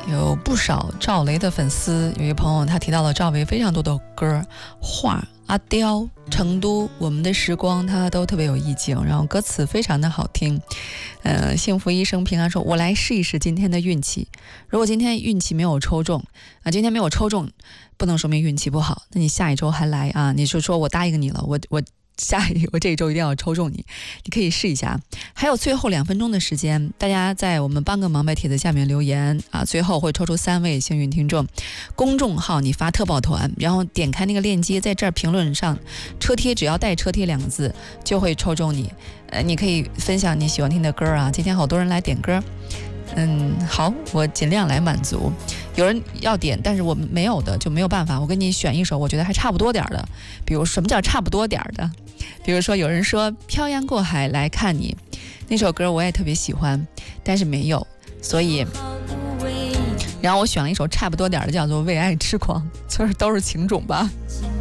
有不少赵雷的粉丝，有一个朋友他提到了赵雷非常多的歌，画、阿刁、成都、我们的时光，他都特别有意境，然后歌词非常的好听。幸福一生平安说，我来试一试今天的运气。如果今天运气没有抽中啊，今天没有抽中，不能说明运气不好，那你下一周还来啊？你说我答应你了，我这一周一定要抽中你，你可以试一下。还有最后2分钟的时间，大家在我们帮个忙呗帖子下面留言啊，最后会抽出3位幸运听众。公众号你发特报团，然后点开那个链接，在这儿评论上车贴，只要带车贴2个字就会抽中你。你可以分享你喜欢听的歌啊，今天好多人来点歌。好，我尽量来满足。有人要点，但是我没有的就没有办法，我给你选一首我觉得还差不多点的。比如什么叫差不多点的？比如说有人说漂洋过海来看你，那首歌我也特别喜欢，但是没有，所以然后我选了一首差不多点的，叫做为爱痴狂，就是都是情种吧。